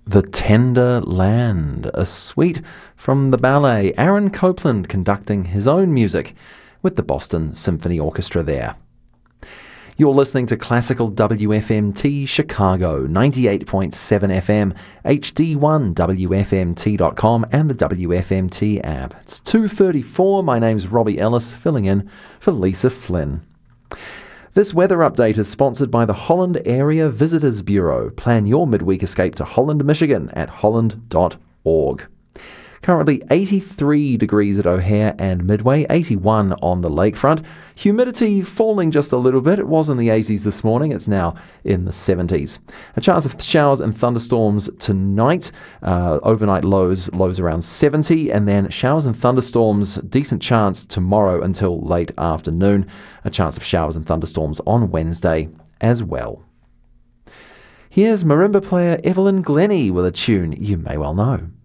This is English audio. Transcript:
The Tender Land, a suite from the ballet, Aaron Copland conducting his own music with the Boston Symphony Orchestra there. You're listening to Classical WFMT Chicago, 98.7 FM, HD1, WFMT.com and the WFMT app. It's 2:34. My name's Robbie Ellis, filling in for Lisa Flynn. This weather update is sponsored by the Holland Area Visitors Bureau. Plan your midweek escape to Holland, Michigan at holland.org. Currently 83 degrees at O'Hare and Midway, 81 on the lakefront. Humidity falling just a little bit. It was in the 80s this morning. It's now in the 70s. A chance of showers and thunderstorms tonight. Overnight lows around 70, and then showers and thunderstorms, decent chance tomorrow until late afternoon. A chance of showers and thunderstorms on Wednesday as well. Here's marimba player Evelyn Glennie with a tune you may well know.